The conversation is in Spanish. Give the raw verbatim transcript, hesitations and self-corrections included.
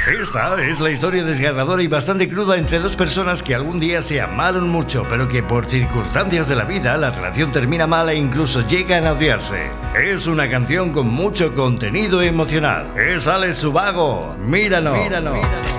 Esta es la historia desgarradora y bastante cruda entre dos personas que algún día se amaron mucho, pero que por circunstancias de la vida la relación termina mal e incluso llegan a odiarse. Es una canción con mucho contenido emocional. Es Alex Ubago. Míranos. Míranos.